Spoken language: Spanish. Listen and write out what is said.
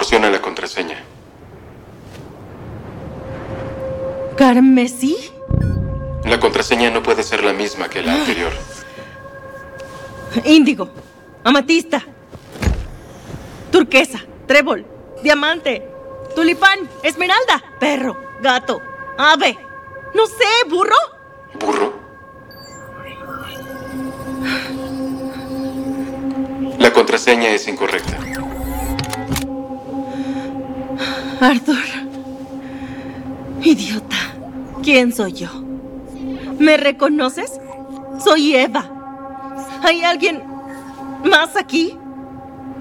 Proporciona la contraseña. ¿Carmesí? La contraseña no puede ser la misma que la anterior. Índigo, amatista, turquesa, trébol, diamante, tulipán, esmeralda, perro, gato, ave, no sé, burro. ¿Burro? La contraseña es incorrecta. Arthur. Idiota. ¿Quién soy yo? ¿Me reconoces? Soy Eva. ¿Hay alguien más aquí?